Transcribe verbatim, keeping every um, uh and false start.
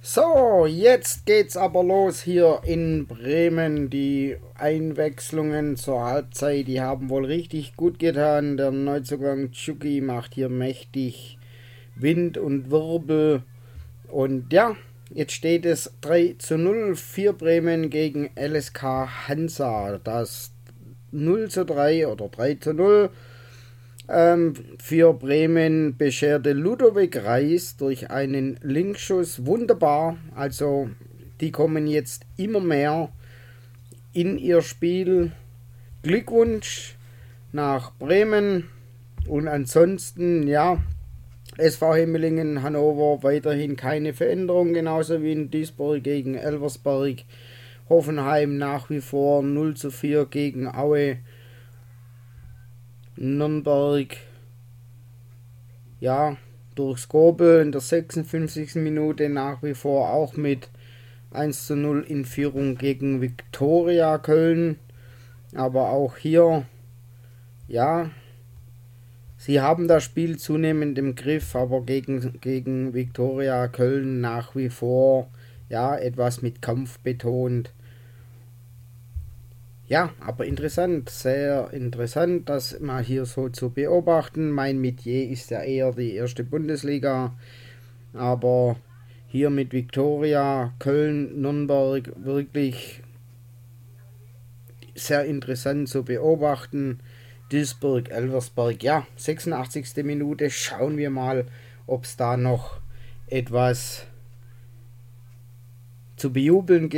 So, jetzt geht's aber los hier in Bremen. Die Einwechslungen zur Halbzeit, die haben wohl richtig gut getan. Der Neuzugang Tschuki macht hier mächtig Wind und Wirbel. Und ja, jetzt steht es drei zu null für Bremen gegen L S K Hansa. Das null zu drei oder drei zu null ähm, für Bremen bescherte Ludovic Reis durch einen Linkschuss wunderbar. Also die kommen jetzt immer mehr in ihr Spiel. Glückwunsch nach Bremen. Und ansonsten, ja, S V Hemmelingen, Hannover weiterhin keine Veränderung, genauso wie in Duisburg gegen Elversberg. Hoffenheim nach wie vor null zu vier gegen Aue. Nürnberg, ja, durch Skobel in der sechsundfünfzigsten Minute nach wie vor auch mit eins zu null in Führung gegen Viktoria Köln. Aber auch hier, ja, sie haben das Spiel zunehmend im Griff, aber gegen, gegen Viktoria Köln nach wie vor, ja, etwas mit Kampf betont. Ja, aber interessant, sehr interessant, das mal hier so zu beobachten. Mein Metier ist ja eher die erste Bundesliga, aber hier mit Viktoria, Köln, Nürnberg wirklich sehr interessant zu beobachten. Duisburg, Elversberg, ja, sechsundachtzigste Minute, schauen wir mal, ob es da noch etwas zu bejubeln gibt.